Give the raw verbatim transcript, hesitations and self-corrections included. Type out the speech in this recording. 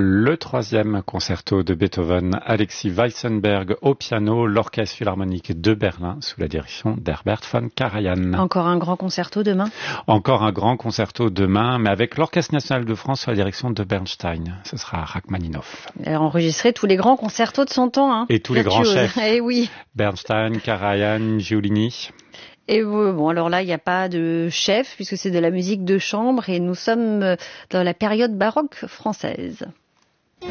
le troisième concerto de Beethoven, Alexis Weissenberg au piano, l'Orchestre Philharmonique de Berlin sous la direction d'Herbert von Karajan. Encore un grand concerto demain ? Encore un grand concerto demain, mais avec l'Orchestre National de France sous la direction de Bernstein. Ce sera Rachmaninoff. Elle a enregistré tous les grands concertos de son temps. Hein. Et tous Virtuose. les grands chefs. Eh oui. Bernstein, Karajan, Giulini. Et bon, alors là, il n'y a pas de chef, puisque c'est de la musique de chambre, et nous sommes dans la période baroque française.